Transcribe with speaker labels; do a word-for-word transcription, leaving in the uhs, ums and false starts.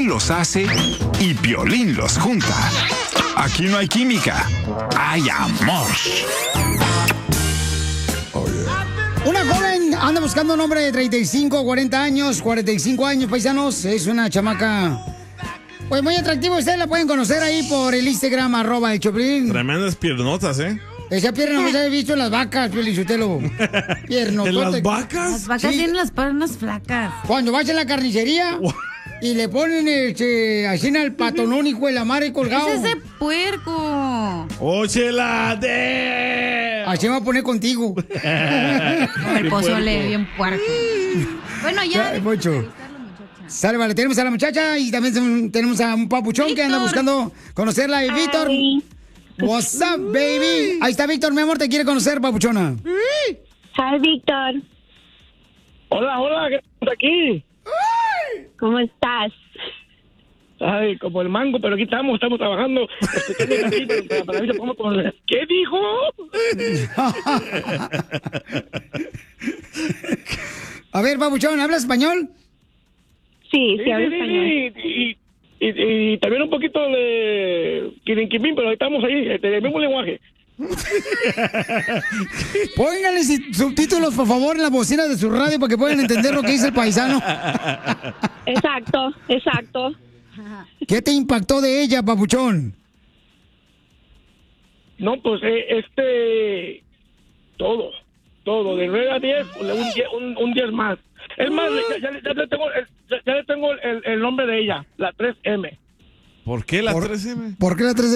Speaker 1: Él los hace y Piolín los junta. Aquí no hay química, hay amor.
Speaker 2: Una joven anda buscando un hombre de treinta y cinco, cuarenta años, cuarenta y cinco años, paisanos. Es una chamaca, pues muy atractiva. Ustedes la pueden conocer ahí por el Instagram, arroba el Choplin.
Speaker 3: Tremendas piernotas, ¿eh?
Speaker 2: Esa pierna no se había visto en las vacas, Piolichotelo. Piernotote.
Speaker 3: ¿En las vacas?
Speaker 4: Las vacas
Speaker 2: Sí.
Speaker 4: tienen las piernas flacas.
Speaker 2: Cuando vas a la carnicería y le ponen este, así en el patonón, hijo de la madre colgado.
Speaker 4: Es ese puerco.
Speaker 3: ¡Oh, chela! de-
Speaker 2: Así me va a poner contigo.
Speaker 4: El pozole, bien puerco. Bueno, ya.
Speaker 2: Ya, Poncho. Sale, vale, tenemos a la muchacha y también ten- tenemos a un papuchón que anda
Speaker 4: Víctor.
Speaker 2: buscando conocerla. Y Víctor, what's up, baby? Ahí está Víctor, mi amor, te quiere conocer, papuchona.
Speaker 5: Hi, Víctor.
Speaker 6: Hola, hola, ¿qué estás aquí?
Speaker 5: ¿Cómo estás?
Speaker 6: Ay, como el mango, pero aquí estamos, estamos trabajando. Escuchando aquí, pero para, para mí se pongo como... ¿Qué dijo?
Speaker 2: A ver, papuchón, ¿hablas español?
Speaker 5: Sí, sí, hablo
Speaker 6: sí,
Speaker 5: español.
Speaker 6: sí, y, y, y, y también un poquito de quirinquimín, pero ahí estamos ahí, este, el mismo lenguaje.
Speaker 2: Pónganle si- subtítulos, por favor, en la bocina de su radio para que puedan entender lo que dice el paisano.
Speaker 5: Exacto, exacto.
Speaker 2: ¿Qué te impactó de ella, papuchón?
Speaker 6: No, pues eh, este... Todo, todo, de nueve a diez, un, die- un, un diez más. Es más, ya, ya, ya le tengo, el, ya, ya le tengo el, el nombre de ella, la tres eme.
Speaker 3: ¿Por qué la
Speaker 2: Por-
Speaker 3: tres eme?
Speaker 2: ¿Por qué la tres